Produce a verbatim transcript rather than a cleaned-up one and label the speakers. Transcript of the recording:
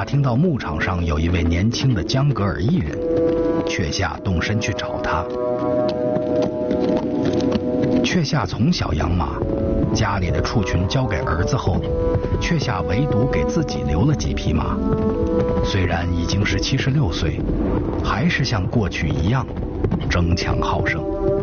Speaker 1: 打听到牧场上有一位年轻的江格尔艺人，阙夏动身去找他。阙夏从小养马，家里的畜群交给儿子后，阙夏唯独给自己留了几匹马。虽然已经是七十六岁，还是像过去一样争强好胜。